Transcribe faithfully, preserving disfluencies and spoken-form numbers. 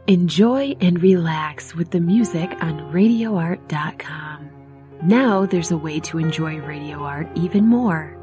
Enjoy and relax with the music on radio art dot com. Now there's a way to enjoy radio art even more.